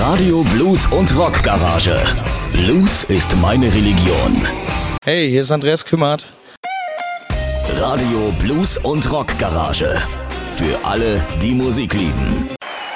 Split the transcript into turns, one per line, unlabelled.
Radio Blues und Rock Garage. Blues ist meine Religion.
Hey, hier ist Andreas Kümmert.
Radio Blues und Rock Garage. Für alle, die Musik lieben.